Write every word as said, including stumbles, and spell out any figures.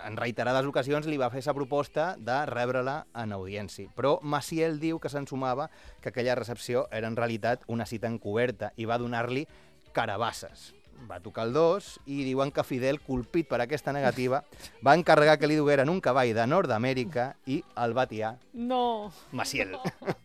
en reiterades ocasions li va fer la proposta de rebre-la en audiència. Però Maciel diu que s'ensumava que aquella recepció era en realitat una cita encoberta i va donar-li carabasses. Va tocar el dos i diuen que Fidel, colpit per aquesta negativa, va encarregar que li dugueren un cavall de Nord-Amèrica i el va tiar No. Maciel. No.